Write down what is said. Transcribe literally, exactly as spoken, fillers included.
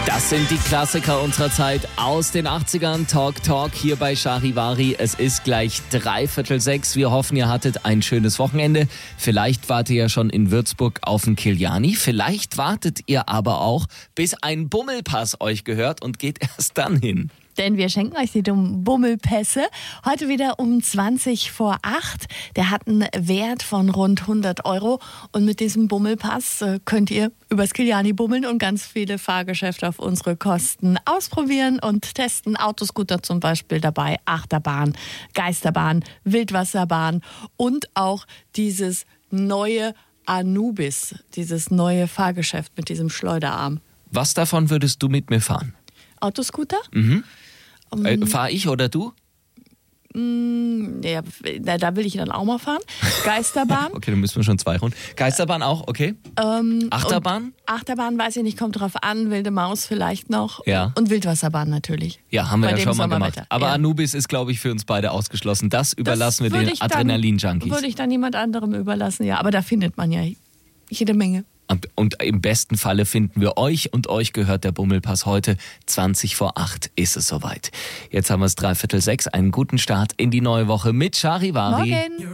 Das sind die Klassiker unserer Zeit aus den achtzigern. Talk Talk hier bei Charivari. Es ist gleich dreiviertel sechs. Wir hoffen, ihr hattet ein schönes Wochenende. Vielleicht wart ihr ja schon in Würzburg auf den Kiliani. Vielleicht wartet ihr aber auch, bis ein Bummelpass euch gehört und geht erst dann hin. Denn wir schenken euch die dummen Bummelpässe. Heute wieder um zwanzig vor acht. Der hat einen Wert von rund hundert Euro. Und mit diesem Bummelpass äh, könnt ihr übers Kiliani bummeln und ganz viele Fahrgeschäfte auf unsere Kosten ausprobieren und testen. Autoscooter zum Beispiel dabei, Achterbahn, Geisterbahn, Wildwasserbahn und auch dieses neue Anubis, dieses neue Fahrgeschäft mit diesem Schleuderarm. Was davon würdest du mit mir fahren? Autoscooter? Mhm. Um, äh, fahr ich oder du? Ja, da will ich dann auch mal fahren. Geisterbahn. Okay, dann müssen wir schon zwei Runden. Geisterbahn auch, okay. Ähm, Achterbahn? Achterbahn weiß ich nicht, kommt drauf an. Wilde Maus vielleicht noch. Ja. Und Wildwasserbahn natürlich. Ja, haben wir Bei ja schon mal gemacht. Sommerwetter. Aber ja. Anubis ist, glaube ich, für uns beide ausgeschlossen. Das überlassen das wir den Adrenalin-Junkies. Würde ich dann jemand anderem überlassen, ja. Aber da findet man ja jede Menge. Und, und im besten Falle finden wir euch und euch gehört der Bummelpass heute. zwanzig vor acht ist es soweit. Jetzt haben wir es dreiviertel sechs. Einen guten Start in die neue Woche mit Charivari. Morgen.